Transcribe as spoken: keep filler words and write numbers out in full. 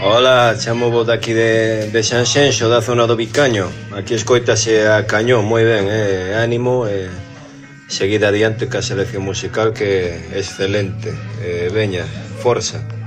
Ola, chamo vos daqui de, de Sanxenxo, da zona do Vicaño. Aquí escoitase a cañón, moi ben, eh? Ánimo e eh, seguida adiante ca selección musical que é excelente. Eh, veña, forza.